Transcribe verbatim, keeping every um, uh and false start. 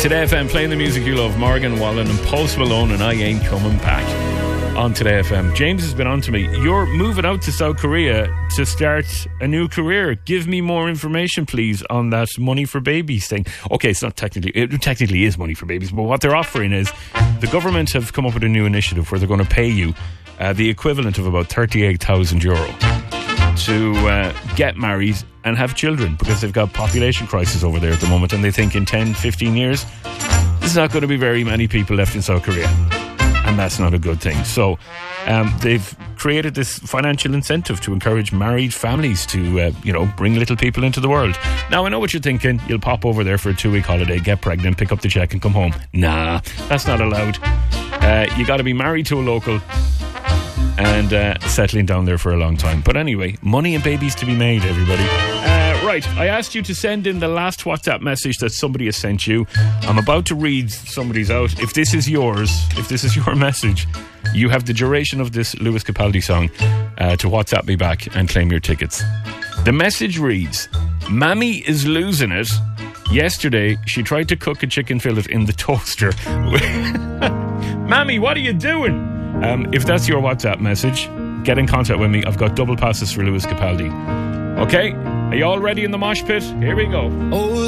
Today F M, playing the music you love, Morgan Wallen and Post Malone and I Ain't Coming Back on Today F M. James has been on to me. You're moving out to South Korea to start a new career. Give me more information, please, on that Money for Babies thing. Okay, it's not technically, it technically is Money for Babies, but what they're offering is the government have come up with a new initiative where they're going to pay you uh, the equivalent of about thirty-eight thousand euro to uh, get married and have children, because they've got population crisis over there at the moment, and they think in ten, fifteen years there's not going to be very many people left in South Korea, and that's not a good thing. So um, they've created this financial incentive to encourage married families to uh, you know, bring little people into the world. Now I know what you're thinking. You'll pop over there for a two-week holiday, get pregnant, pick up the check and come home. Nah, that's not allowed. Uh, you got to be married to a local and uh, settling down there for a long time. But anyway, money and babies to be made, everybody. Uh, right, I asked you to send in the last WhatsApp message that somebody has sent you. I'm about to read somebody's out. If this is yours, if this is your message, you have the duration of this Lewis Capaldi song uh, to WhatsApp me back and claim your tickets. The message reads, Mammy is losing it. Yesterday, she tried to cook a chicken fillet in the toaster. Mammy, what are you doing? Um, if that's your WhatsApp message, get in contact with me. I've got double passes for Lewis Capaldi. Okay, are you all ready in the mosh pit? Here we go. Oh.